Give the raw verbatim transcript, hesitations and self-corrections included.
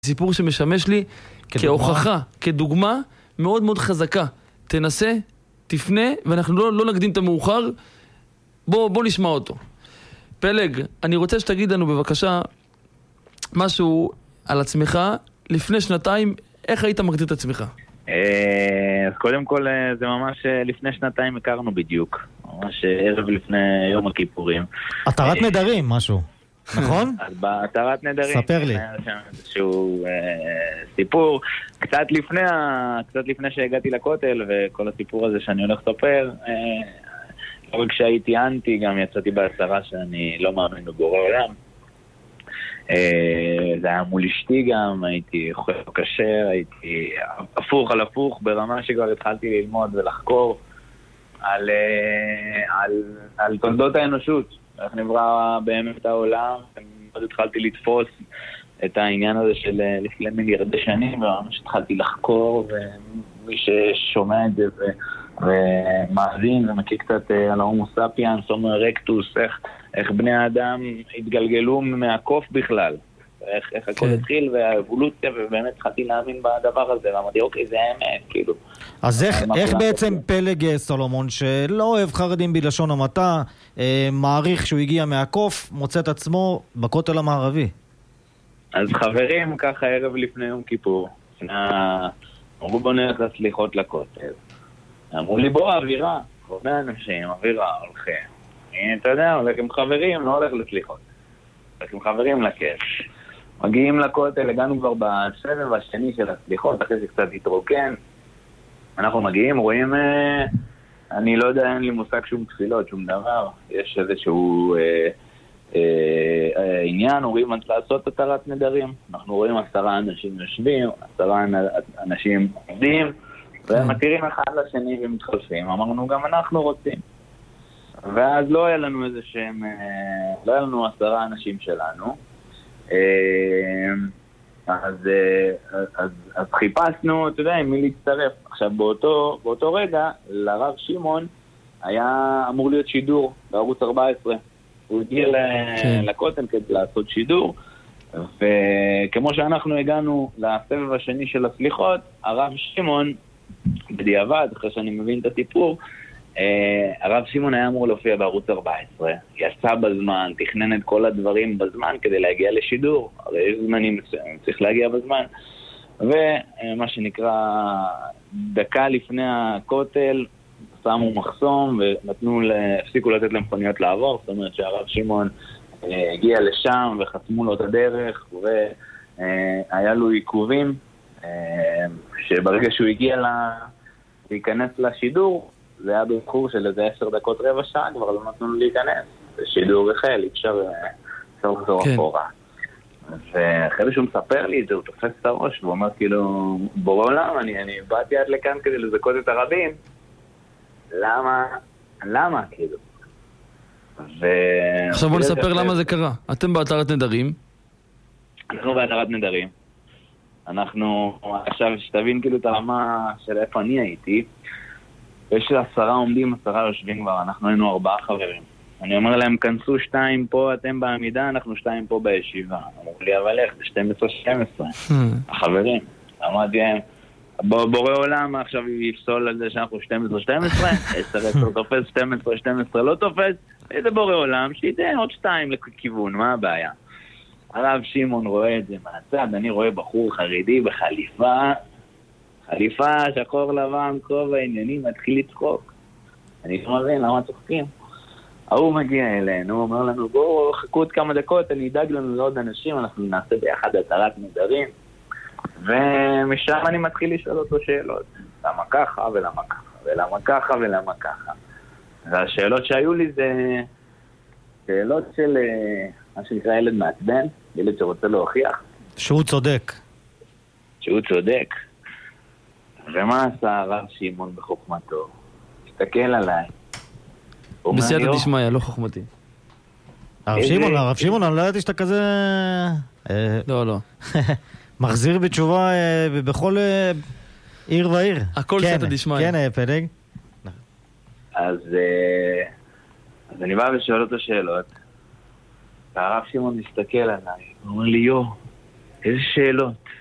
סיפור שמשמש לי כהוכחה, כדוגמה מאוד מאוד חזקה. תנסה, תפנה, ואנחנו לא, לא נקדים את המאוחר. בוא, בוא נשמע אותו. פלג, אני רוצה שתגיד לנו בבקשה משהו על עצמך. לפני שנתיים, איך היית מגדיר את עצמך? אז קודם כל, זה ממש לפני שנתיים הכרנו בדיוק. ממש ערב לפני יום הכיפורים. התרת נדרים, משהו. נכון? אז בהתרת נדרים. ספר לי. איזשהו סיפור. קצת לפני, קצת לפני שהגעתי לכותל, וכל הסיפור הזה שאני הולך לספר, לא רק שהייתי אנטי, גם יצאתי בהצהרה שאני לא מאמין בבורא עולם. זה היה מול אשתי גם, הייתי אוכל כשר, הייתי הפוך על הפוך, ברמה שכבר התחלתי ללמוד ולחקור על, על, על תולדות האנושות, איך נברא באמת העולם. אז התחלתי לתפוס את העניין הזה של לפני מיליארדי שנים, וממש התחלתי לחקור, ומי ששומע את זה ו... ומאזין ומכיר קצת על ההומו ספיאנס, הומו ארקטוס, איך, איך בני האדם התגלגלו מהקוף בכלל, איך, איך הכל התחיל והאבולוציה, ובאמת התחלתי להאמין בדבר הזה, ואמרתי, אוקיי, זה האמת, כאילו. אז איך, איך בעצם פלג סולומון, שלא אוהב חרדים בלשון המעטה, מעריך שהוא הגיע מהקוף, מוצא את עצמו בכותל המערבי? אז חברים, ככה ערב לפני יום כיפור, אמרו בוא נלך לסליחות לכותל. אמרו לי בוא אווירה, הרבה אנשים, אווירה, הולכים. אתה יודע, הולך עם חברים, לא הולך לסליחות. הולך עם חברים לכיף. מגיעים לכותל, הגענו כבר בסבב השני של הסליחות, אחרי זה קצת התרוקן. אנחנו מגיעים, רואים, אה, אני לא יודע, אין לי מושג שום תפילות, שום דבר. יש איזשהו אה, אה, אה, עניין, רואים לעשות התרת נדרים. אנחנו רואים עשרה אנשים יושבים, עשרה אנשים עובדים, ומתירים אחד לשני ומתחלפים. אמרנו, גם אנחנו רוצים. ואז לא היה לנו איזה שהם, לא היה לנו עשרה אנשים שלנו. אז, אז, אז חיפשנו, אתה יודע, עם מי להצטרף. עכשיו, באותו, באותו רגע, לרב שמעון היה אמור להיות שידור בערוץ ארבע עשרה. הוא הגיע לכותל כדי לעשות שידור, וכמו שאנחנו הגענו לסבב השני של הסליחות, הרב שמעון, בדיעבד, אחרי שאני מבין את הטיפור, הרב שמעון היה אמור להופיע בערוץ ארבע עשרה, יצא בזמן, תכנן את כל הדברים בזמן כדי להגיע לשידור, הרי יש זמנים, צריך להגיע בזמן, ומה שנקרא דקה לפני הכותל שמו מחסום ונתנו, הפסיקו לתת למכוניות לעבור, זאת אומרת שהרב שמעון הגיע לשם וחסמו לו את הדרך והיה לו עיכובים, שברגע שהוא הגיע לה, להיכנס לשידור, זה היה באיחור של איזה עשר דקות רבע שעה, כבר לא נתנו לו להיכנס. שידור החל, אפשר לחזור אחורה. ואחרי שהוא מספר לי את זה, הוא תופס את הראש, והוא אומר כאילו, בורא עולם, אני, אני באתי עד לכאן כדי לזכות את הרבים. למה? למה כאילו? ו... עכשיו בוא נספר למה זה קרה. אתם בהתרת נדרים. אנחנו בהתרת נדרים. אנחנו, עכשיו שתבין כאילו את הרמה של איפה אני הייתי, יש עשרה עומדים, עשרה יושבים כבר, אנחנו היינו ארבעה חברים. אני אומר להם, כנסו שתיים פה, אתם בעמידה, אנחנו שתיים פה בישיבה. אמרו לי, אבל איך, זה שתים עשרה שתים עשרה. החברים. אמרתי להם, בורא עולם עכשיו יפסול על זה שאנחנו שתים עשרה שתים עשרה, עשר עשר תופס, שתים עשרה שתים עשרה לא תופס, איזה בורא עולם, שייתן עוד שתיים לכיוון, מה הבעיה? הרב שמעון רואה את זה מהצד, אני רואה בחור חרדי בחליפה, חליפה, שחור לבן, כובע עניינים, מתחיל לצחוק. אני לא מבין, למה צוחקים? ההוא מגיע אלינו, הוא אומר לנו, בואו, חכו עוד כמה דקות, אני אדאג לנו לעוד אנשים, אנחנו נעשה ביחד התרת נדרים. ומשם אני מתחיל לשאול אותו שאלות. למה ככה ולמה ככה, ולמה ככה ולמה ככה. והשאלות שהיו לי זה שאלות של מה שנקרא ילד מעצבן, ילד שרוצה להוכיח. שהוא צודק. שהוא צודק. ומה עשה הרב שמעון בחוכמתו? הסתכל עליי. בסייעתא דשמיא, לא חוכמתי. הרב שמעון, הרב שמעון, אני לא ידעתי שאתה כזה... לא, לא. מחזיר בתשובה בכל עיר ועיר. הכל סייעתא דשמיא. כן, פלג. אז אני בא ושואל אותו שאלות. והרב שמעון מסתכל עליי, הוא אומר לי, יו, איזה שאלות.